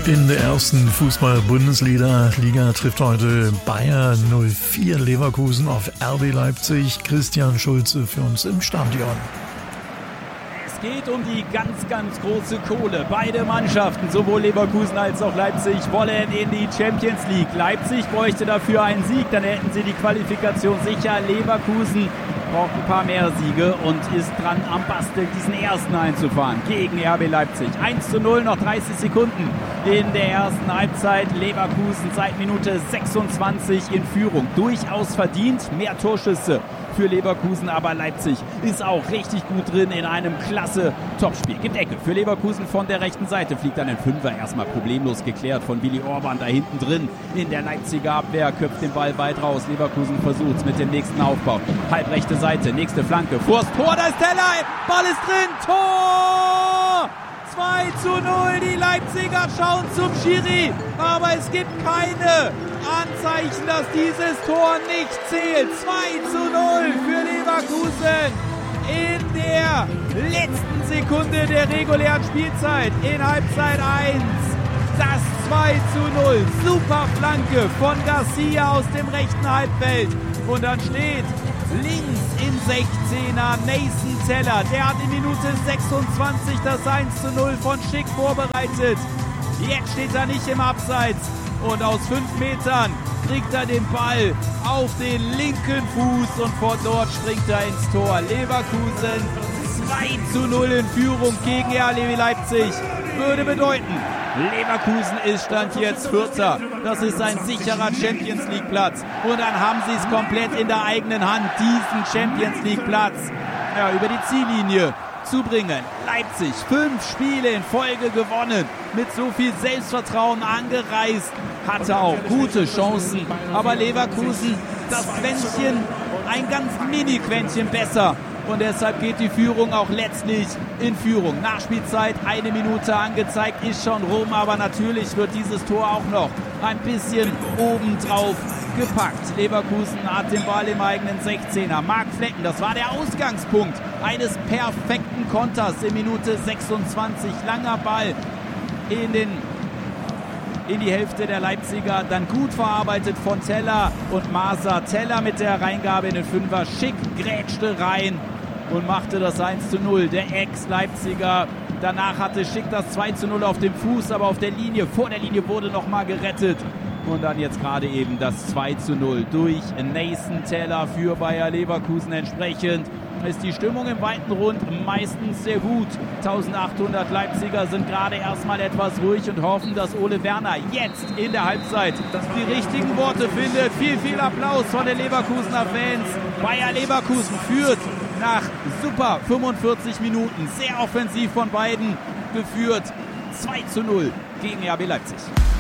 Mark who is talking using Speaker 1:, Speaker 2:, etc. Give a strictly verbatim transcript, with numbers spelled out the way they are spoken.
Speaker 1: In der ersten Fußball-Bundesliga Liga trifft heute Bayer null vier Leverkusen auf R B Leipzig. Christian Schulze für uns im Stadion.
Speaker 2: Es geht um die ganz, ganz große Kohle. Beide Mannschaften, sowohl Leverkusen als auch Leipzig, wollen in die Champions League. Leipzig bräuchte dafür einen Sieg, dann hätten sie die Qualifikation sicher. Leverkusen braucht ein paar mehr Siege und ist dran am Basteln, diesen ersten einzufahren gegen R B Leipzig. eins zu null, noch dreißig Sekunden in der ersten Halbzeit. Leverkusen seit Minute sechsundzwanzig in Führung. Durchaus verdient, mehr Torschüsse für Leverkusen, aber Leipzig ist auch richtig gut drin in einem klasse Topspiel. Gibt Ecke für Leverkusen von der rechten Seite, fliegt dann ein Fünfer, erstmal problemlos geklärt von Willi Orban da hinten drin in der Leipziger Abwehr, köpft den Ball weit raus. Leverkusen versucht es mit dem nächsten Aufbau. Halbrechte Seite, nächste Flanke, vors Tor, da ist Teller, Ball ist drin, Tor! zwei zu null, die Leipziger schauen zum Schiri, aber es gibt keine Anzeichen, dass dieses Tor nicht zählt. zwei zu null für Leverkusen in der letzten Sekunde der regulären Spielzeit in Halbzeit eins. Das zwei zu null, super Flanke von Garcia aus dem rechten Halbfeld und dann steht links im sechzehner Nathan Teller, der hat in Minute sechsundzwanzig das eins zu null von Schick vorbereitet. Jetzt steht er nicht im Abseits und aus fünf Metern kriegt er den Ball auf den linken Fuß und von dort springt er ins Tor. Leverkusen zwei zu null in Führung gegen R B Leipzig würde bedeuten, Leverkusen ist Stand jetzt Vierter. Das ist ein sicherer Champions League Platz. Und dann haben sie es komplett in der eigenen Hand, diesen Champions League Platz ja, über die Ziellinie zu bringen. Leipzig, fünf Spiele in Folge gewonnen, mit so viel Selbstvertrauen angereist, hatte auch gute Chancen. Aber Leverkusen, das Quäntchen, ein ganz Mini-Quäntchen besser. Und deshalb geht die Führung auch letztlich in Führung. Nachspielzeit, eine Minute angezeigt, ist schon rum, aber natürlich wird dieses Tor auch noch ein bisschen obendrauf gepackt. Leverkusen hat den Ball im eigenen sechzehner. Marc Flecken, das war der Ausgangspunkt eines perfekten Konters in Minute sechsundzwanzig. Langer Ball in den in die Hälfte der Leipziger, dann gut verarbeitet von Teller und Maser. Teller mit der Reingabe in den Fünfer, Schick grätschte rein und machte das eins zu null. Der Ex-Leipziger, danach hatte Schick das zwei zu null auf dem Fuß, aber auf der Linie, vor der Linie wurde nochmal gerettet. Und dann jetzt gerade eben das zwei zu null durch Nathan Teller für Bayer Leverkusen. Entsprechend ist die Stimmung im weiten Rund meistens sehr gut. eintausendachthundert Leipziger sind gerade erstmal etwas ruhig und hoffen, dass Ole Werner jetzt in der Halbzeit die richtigen Worte findet. Viel, viel Applaus von den Leverkusener Fans. Bayer Leverkusen führt nach super fünfundvierzig Minuten. Sehr offensiv von beiden geführt. zwei zu null gegen R B Leipzig.